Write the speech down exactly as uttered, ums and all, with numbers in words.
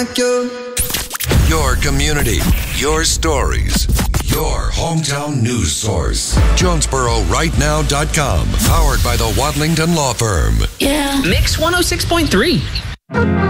Your community, your stories, your hometown news source. Jonesboro Right Now dot com. Powered by the Wadlington Law Firm. Yeah. Mix one oh six point three.